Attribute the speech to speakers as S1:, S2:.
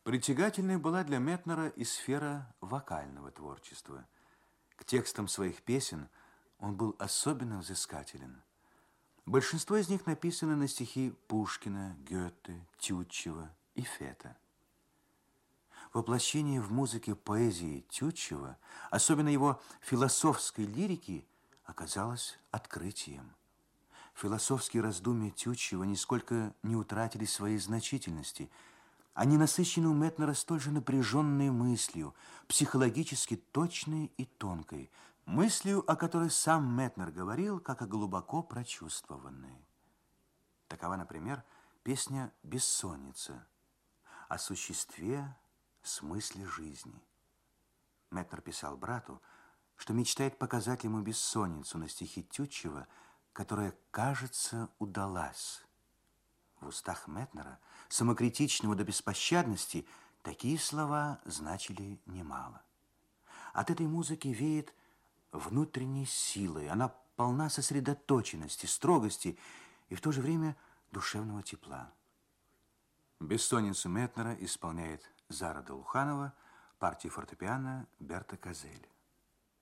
S1: Притягательной была для Метнера и сфера вокального творчества. К текстам своих песен он был особенно взыскателен. Большинство из них написаны на стихи Пушкина, Гёте, Тютчева и Фета. Воплощение в музыке поэзии Тютчева, особенно его философской лирики, оказалось открытием. Философские раздумья Тютчева нисколько не утратили своей значительности. Они насыщены у Метнера столь же напряженной мыслью, психологически точной и тонкой, мыслью, о которой сам Метнер говорил, как о глубоко прочувствованной. Такова, например, песня «Бессонница» о существе, смысле жизни. Метнер писал брату, что мечтает показать ему бессонницу на стихи Тютчева, которая, кажется, удалась. В устах Метнера, самокритичного до беспощадности, такие слова значили немало. От этой музыки веет внутренней силой. Она полна сосредоточенности, строгости и в то же время душевного тепла. Бессонницу Метнера исполняет Зара Долуханова, партии фортепиано Берта Козель.